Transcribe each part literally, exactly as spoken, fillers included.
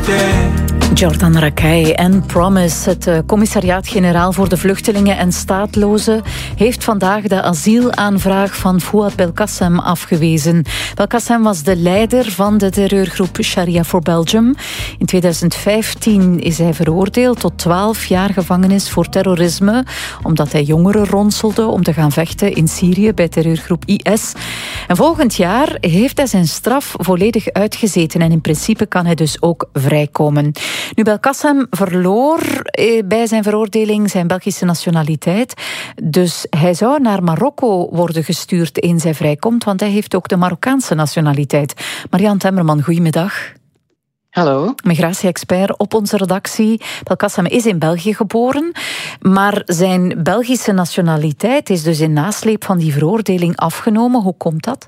Jordan Rakei en Promise, het uh, commissariaat-generaal voor de vluchtelingen en staatlozen, heeft vandaag de asielaanvraag van Fouad Belkacem afgewezen. Belkacem was de leider van de terreurgroep Sharia for Belgium. In tweeduizend vijftien is hij veroordeeld tot twaalf jaar gevangenis voor terrorisme, omdat hij jongeren ronselde om te gaan vechten in Syrië bij terreurgroep I S. En volgend jaar heeft hij zijn straf volledig uitgezeten en in principe kan hij dus ook vrijkomen. Nu, Belkacem verloor bij zijn veroordeling zijn Belgische nationaliteit. Dus hij zou naar Marokko worden gestuurd eens hij vrijkomt, want hij heeft ook de Marokkaanse nationaliteit. Marianne Temmerman, goedemiddag. Hallo. Migratie-expert op onze redactie. Belkacem is in België geboren, maar zijn Belgische nationaliteit is dus in nasleep van die veroordeling afgenomen. Hoe komt dat?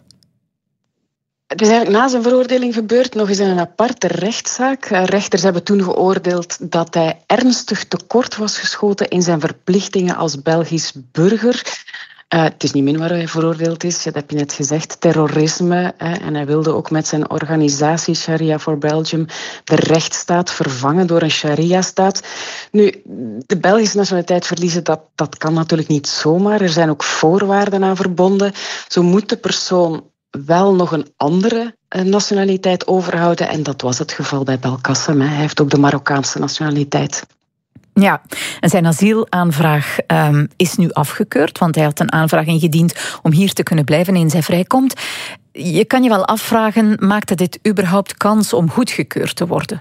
Het is eigenlijk na zijn veroordeling gebeurd, nog eens in een aparte rechtszaak. Rechters hebben toen geoordeeld dat hij ernstig tekort was geschoten in zijn verplichtingen als Belgisch burger. Uh, het is niet min waar hij veroordeeld is, dat heb je net gezegd, terrorisme. Hè, en hij wilde ook met zijn organisatie Sharia for Belgium de rechtsstaat vervangen door een Sharia-staat. Nu, de Belgische nationaliteit verliezen, dat, dat kan natuurlijk niet zomaar. Er zijn ook voorwaarden aan verbonden. Zo moet de persoon wel nog een andere nationaliteit overhouden. En dat was het geval bij Belkacem. Hij heeft ook de Marokkaanse nationaliteit. Ja, en zijn asielaanvraag um, is nu afgekeurd, want hij had een aanvraag ingediend om hier te kunnen blijven eens hij vrijkomt. Je kan je wel afvragen, maakte dit überhaupt kans om goedgekeurd te worden?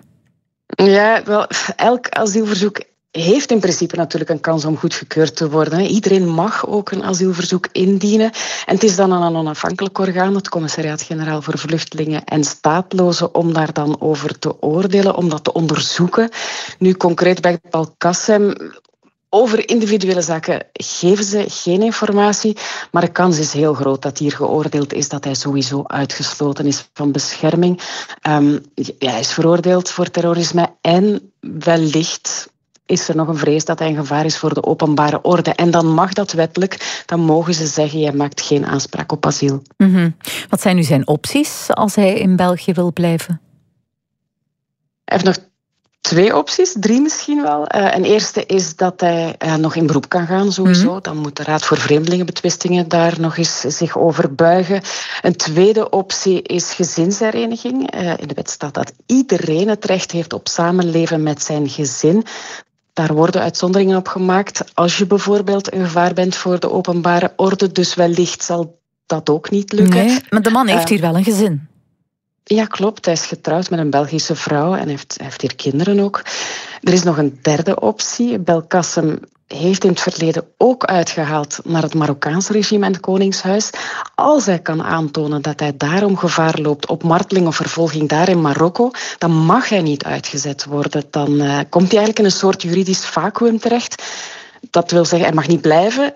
Ja, wel, elk asielverzoek heeft in principe natuurlijk een kans om goedgekeurd te worden. Iedereen mag ook een asielverzoek indienen. En het is dan aan een onafhankelijk orgaan, het commissariaat-generaal voor vluchtelingen en staatlozen, om daar dan over te oordelen, om dat te onderzoeken. Nu concreet bij Belkacem, over individuele zaken geven ze geen informatie, maar de kans is heel groot dat hier geoordeeld is dat hij sowieso uitgesloten is van bescherming. Um, ja, hij is veroordeeld voor terrorisme en wellicht is er nog een vrees dat hij een gevaar is voor de openbare orde. En dan mag dat wettelijk. Dan mogen ze zeggen, jij maakt geen aanspraak op asiel. Mm-hmm. Wat zijn nu zijn opties als hij in België wil blijven? Hij heeft nog twee opties, drie misschien wel. Uh, een eerste is dat hij uh, nog in beroep kan gaan, sowieso. Mm-hmm. Dan moet de Raad voor Vreemdelingenbetwistingen daar nog eens zich over buigen. Een tweede optie is gezinshereniging. Uh, in de wet staat dat iedereen het recht heeft op samenleven met zijn gezin. Daar worden uitzonderingen op gemaakt als je bijvoorbeeld een gevaar bent voor de openbare orde. Dus wellicht zal dat ook niet lukken. Nee, maar de man heeft uh, hier wel een gezin. Ja, klopt. Hij is getrouwd met een Belgische vrouw en heeft, heeft hier kinderen ook. Er is nog een derde optie. Belkacem heeft in het verleden ook uitgehaald naar het Marokkaanse regime en het Koningshuis. Als hij kan aantonen dat hij daarom gevaar loopt op marteling of vervolging daar in Marokko, dan mag hij niet uitgezet worden. Dan uh, komt hij eigenlijk in een soort juridisch vacuüm terecht. Dat wil zeggen, hij mag niet blijven,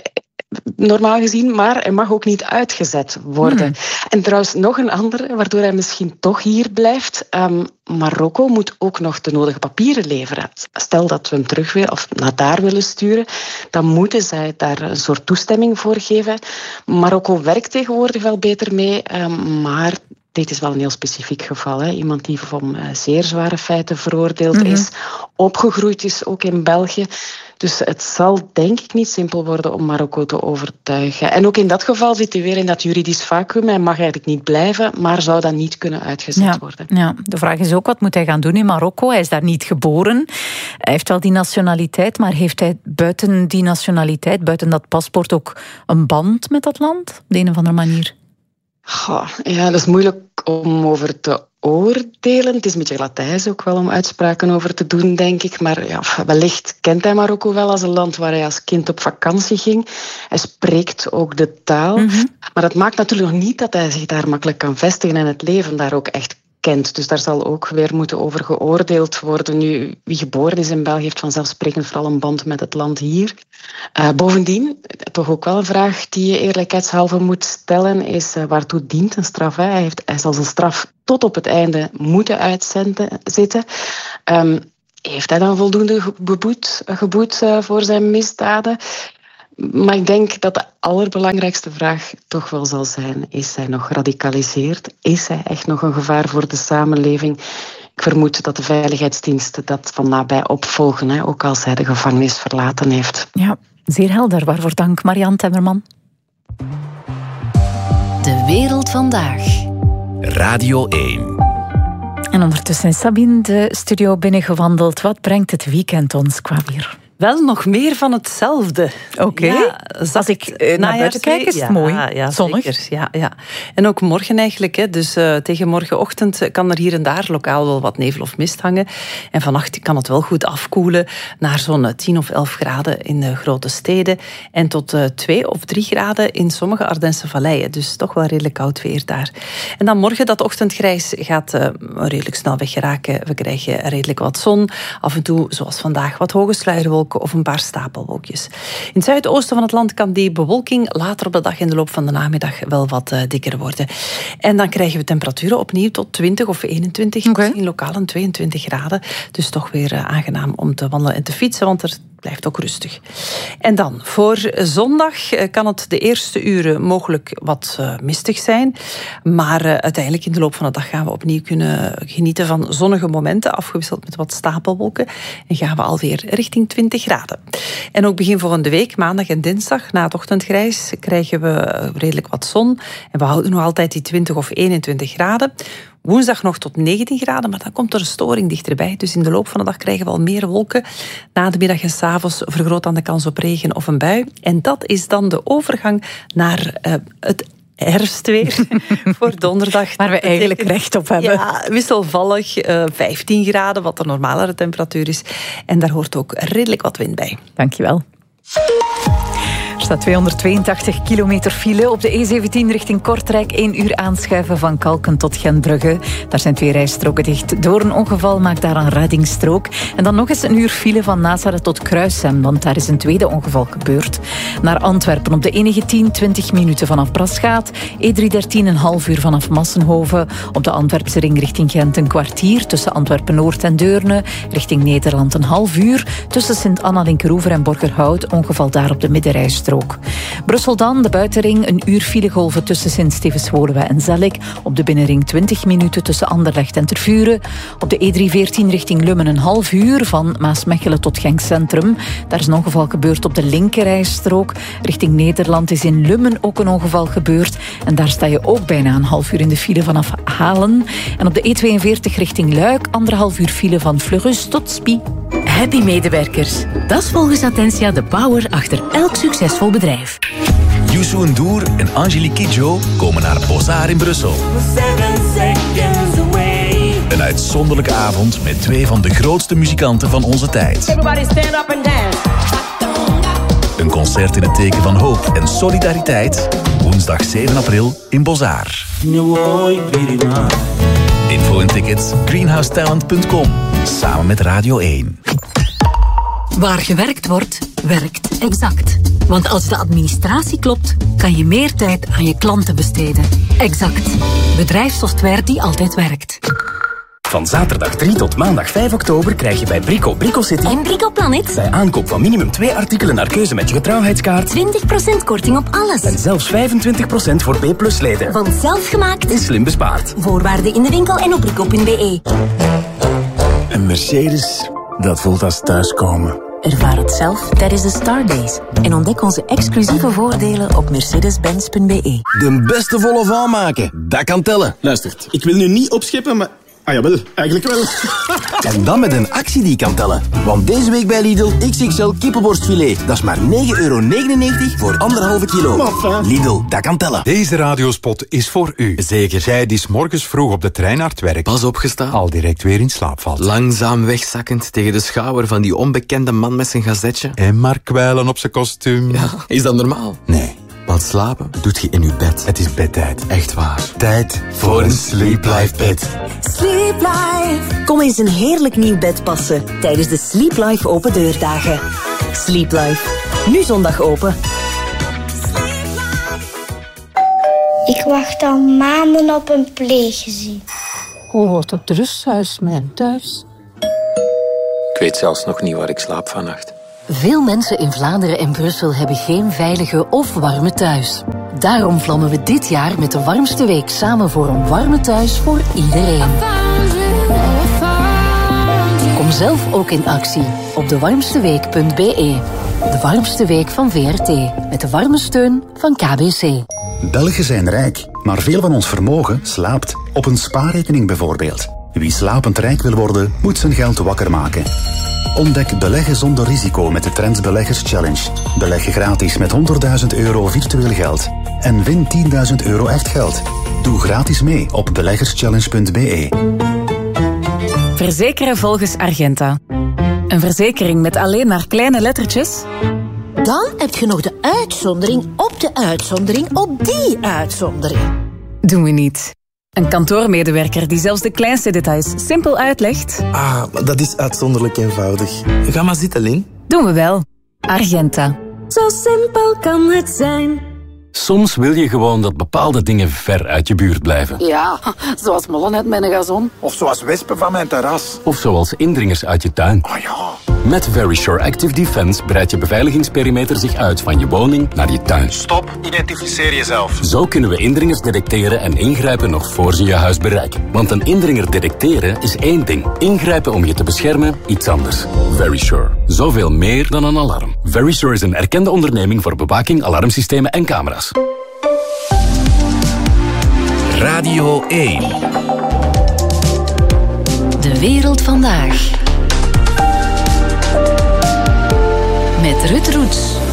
normaal gezien, maar hij mag ook niet uitgezet worden. Hmm. En trouwens nog een andere, waardoor hij misschien toch hier blijft. Um, Marokko moet ook nog de nodige papieren leveren. Stel dat we hem terug willen, of naar daar willen sturen, dan moeten zij daar een soort toestemming voor geven. Marokko werkt tegenwoordig wel beter mee, um, maar dit is wel een heel specifiek geval. Hè. Iemand die van uh, zeer zware feiten veroordeeld mm-hmm. is, opgegroeid is ook in België. Dus het zal denk ik niet simpel worden om Marokko te overtuigen. En ook in dat geval zit hij weer in dat juridisch vacuüm. Hij mag eigenlijk niet blijven, maar zou dan niet kunnen uitgezet ja, worden. Ja. De vraag is ook, wat moet hij gaan doen in Marokko? Hij is daar niet geboren. Hij heeft wel die nationaliteit, maar heeft hij buiten die nationaliteit, buiten dat paspoort ook een band met dat land? Op de een of andere manier? Goh, ja, dat is moeilijk om over te oordelen. Het is een beetje Latijns ook wel om uitspraken over te doen, denk ik. Maar ja, wellicht kent hij Marokko wel als een land waar hij als kind op vakantie ging. Hij spreekt ook de taal. Mm-hmm. Maar dat maakt natuurlijk nog niet dat hij zich daar makkelijk kan vestigen en het leven daar ook echt kent. Dus daar zal ook weer moeten over geoordeeld worden. Nu, wie geboren is in België heeft vanzelfsprekend vooral een band met het land hier. Uh, bovendien, toch ook wel een vraag die je eerlijkheidshalve moet stellen, is uh, waartoe dient een straf? Hè? Hij, heeft, hij zal zijn straf tot op het einde moeten uitzitten. Um, heeft hij dan voldoende geboet, geboet uh, voor zijn misdaden? Maar ik denk dat de allerbelangrijkste vraag toch wel zal zijn, is hij nog geradicaliseerd? Is hij echt nog een gevaar voor de samenleving? Ik vermoed dat de veiligheidsdiensten dat van nabij opvolgen, hè, ook als hij de gevangenis verlaten heeft. Ja, zeer helder. Waarvoor dank, Marianne Temmerman. De wereld vandaag. Radio één. En ondertussen is Sabine de studio binnengewandeld. Wat brengt het weekend ons qua weer? Wel nog meer van hetzelfde. Oké. Okay. Ja, als ik uh, naar buiten kijk, is het ja, mooi. Ja, zonnig. Zeker. Ja, ja. En ook morgen eigenlijk. Hè. Dus uh, tegen morgenochtend kan er hier en daar lokaal wel wat nevel of mist hangen. En vannacht kan het wel goed afkoelen naar zo'n tien of elf graden in de grote steden. En tot uh, twee of drie graden in sommige Ardense valleien. Dus toch wel redelijk koud weer daar. En dan morgen, dat ochtendgrijs gaat uh, redelijk snel weggeraken. We krijgen redelijk wat zon. Af en toe, zoals vandaag, wat hoge sluierwolken of een paar stapelwolkjes. In het zuidoosten van het land kan die bewolking later op de dag in de loop van de namiddag wel wat uh, dikker worden. En dan krijgen we temperaturen opnieuw tot twintig of eenentwintig, okay. Misschien lokaal een tweeëntwintig graden. Dus toch weer uh, aangenaam om te wandelen en te fietsen, want er blijft ook rustig. En dan, voor zondag kan het de eerste uren mogelijk wat uh, mistig zijn. Maar uh, uiteindelijk in de loop van de dag gaan we opnieuw kunnen genieten van zonnige momenten, afgewisseld met wat stapelwolken. En gaan we alweer richting twintig graden. En ook begin volgende week, maandag en dinsdag, na het ochtendgrijs, krijgen we redelijk wat zon. En we houden nog altijd die twintig of eenentwintig graden. Woensdag nog tot negentien graden, maar dan komt er een storing dichterbij. Dus in de loop van de dag krijgen we al meer wolken. Na de middag en 's avonds vergroot dan de kans op regen of een bui. En dat is dan de overgang naar uh, het herfstweer voor donderdag. Waar we eigenlijk recht op hebben. Ja, wisselvallig, uh, vijftien graden, wat de normalere temperatuur is. En daar hoort ook redelijk wat wind bij. Dankjewel. Er staat tweehonderdtweeëntachtig kilometer file op de E zeventien richting Kortrijk. één uur aanschuiven van Kalken tot Gentbrugge. Daar zijn twee rijstroken dicht. Door een ongeval maakt daar een reddingsstrook. En dan nog eens een uur file van Nazareth tot Kruissem, want daar is een tweede ongeval gebeurd. Naar Antwerpen op de E negentien, twintig minuten vanaf Braschaat. E driehonderddertien, een half uur vanaf Massenhoven. Op de Antwerpse ring richting Gent een kwartier. Tussen Antwerpen-Noord en Deurne. Richting Nederland een half uur. Tussen Sint-Anna-Linkeroever en Borgerhout. Ongeval daar op de middenrijstrook. Brussel dan, de buitenring, een uur filegolven tussen Sint-Stevens-Woluwe en Zellik. Op de binnenring twintig minuten tussen Anderlecht en Tervuren. Op de E driehonderdveertien richting Lummen een half uur van Maasmechelen tot Genk Centrum. Daar is een ongeval gebeurd op de linkerrijstrook. Richting Nederland is in Lummen ook een ongeval gebeurd. En daar sta je ook bijna een half uur in de file vanaf Halen. En op de E tweeënveertig richting Luik, anderhalf uur file van Fleurus tot Spie. Happy medewerkers. Dat is volgens Attentia de power achter elk succesvol bedrijf. Youssou N'Dour en Angelique Kidjo komen naar Bozar in Brussel. Een uitzonderlijke avond met twee van de grootste muzikanten van onze tijd. Everybody stand up and dance. Een concert in het teken van hoop en solidariteit. Woensdag zeven april in Bozar. Info en tickets greenhouse talent punt com. Samen met Radio één. Waar gewerkt wordt, werkt Exact. Want als de administratie klopt, kan je meer tijd aan je klanten besteden. Exact. Bedrijfssoftware die altijd werkt. Van zaterdag drie tot maandag vijf oktober krijg je bij Brico Brico City en Brico Planet bij aankoop van minimum twee artikelen naar keuze met je getrouwheidskaart twintig procent korting op alles. En zelfs vijfentwintig procent voor B plus leden. Want zelfgemaakt is slim bespaard. Voorwaarden in de winkel en op brico punt be. Een Mercedes, dat voelt als thuiskomen. Ervaar het zelf tijdens de Star Days. En ontdek onze exclusieve voordelen op mercedes benz punt be. De beste volle van maken, dat kan tellen. Luistert, ik wil nu niet opscheppen, maar... Ah jawel, eigenlijk wel. En dan met een actie die kan tellen. Want deze week bij Lidl X X L kippenborstfilet. Dat is maar negen euro negenennegentig voor anderhalve kilo. Maffa. Lidl, dat kan tellen. Deze radiospot is voor u. Zeker. Jij die 's morgens vroeg op de trein naar het werk... Pas opgestaan. Al direct weer in slaap valt. Langzaam wegzakkend tegen de schouder van die onbekende man met zijn gazetje. En maar kwijlen op zijn kostuum. Ja, is dat normaal? Nee. Want slapen doet je in je bed. Het is bedtijd. Echt waar. Tijd voor een Sleep Life bed. Sleep Life. Kom eens een heerlijk nieuw bed passen tijdens de Sleep Life open deurdagen. Sleep Life. Nu zondag open. Ik wacht al maanden op een pleeggezin. Hoe wordt het rusthuis mijn thuis? Ik weet zelfs nog niet waar ik slaap vannacht. Veel mensen in Vlaanderen en Brussel hebben geen veilige of warme thuis. Daarom vlammen we dit jaar met de warmste week samen voor een warme thuis voor iedereen. zelf ook in actie op de warmste week punt b e. De warmste week van V R T. Met de warme steun van K B C. Belgen zijn rijk, maar veel van ons vermogen slaapt. Op een spaarrekening bijvoorbeeld. Wie slapend rijk wil worden, moet zijn geld wakker maken. Ontdek beleggen zonder risico met de Trends Beleggers Challenge. Beleg je gratis met honderdduizend euro virtueel geld. En win tienduizend euro echt geld. Doe gratis mee op beleggerschallenge punt b e. Verzekeren volgens Argenta. Een verzekering met alleen maar kleine lettertjes? Dan heb je nog de uitzondering op de uitzondering op die uitzondering. Doen we niet. Een kantoormedewerker die zelfs de kleinste details simpel uitlegt? Ah, dat is uitzonderlijk eenvoudig. Ga maar zitten, Lin. Doen we wel. Argenta. Zo simpel kan het zijn. Soms wil je gewoon dat bepaalde dingen ver uit je buurt blijven. Ja, zoals mollen uit mijn gazon. Of zoals wespen van mijn terras. Of zoals indringers uit je tuin. Oh ja. Met Verisure Active Defense breidt je beveiligingsperimeter zich uit van je woning naar je tuin. Stop, identificeer jezelf. Zo kunnen we indringers detecteren en ingrijpen nog voor ze je huis bereiken. Want een indringer detecteren is één ding. Ingrijpen om je te beschermen, iets anders. Verisure. Zoveel meer dan een alarm. Verisure is een erkende onderneming voor bewaking, alarmsystemen en camera's. Radio één. De wereld vandaag. Met Ruud Roets.